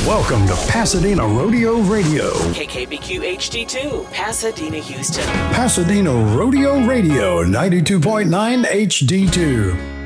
Welcome to Pasadena Rodeo Radio. KKBQ HD2, Pasadena, Houston. Pasadena Rodeo Radio, 92.9 HD2.